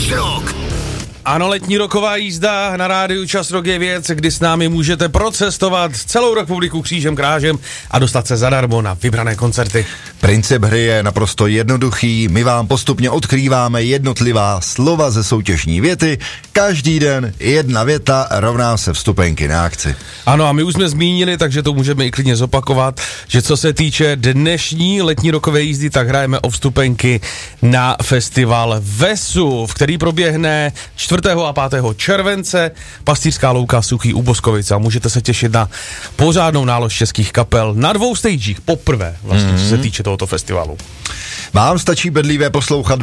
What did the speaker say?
Čas Rock. Ano, letní roková jízda na rádiu Čas Rock je věc, kdy s námi můžete procestovat celou republiku křížem krážem a dostat se zadarmo na vybrané koncerty. Princip hry je naprosto jednoduchý, my vám postupně odkrýváme jednotlivá slova ze soutěžní věty, každý den jedna věta rovná se vstupenky na akci. Ano, a my už jsme zmínili, takže to můžeme i klidně zopakovat, že co se týče dnešní letní rokové jízdy, tak hrajeme o vstupenky na festival Vesuv, který proběhne 4. a 5. července, Pastýřská louka, Suchý u Boskovice, a můžete se těšit na pořádnou nálož českých kapel na 2 stagech, poprvé vlastně, co se týče tohoto festivalu. Vám stačí bedlivě poslouchat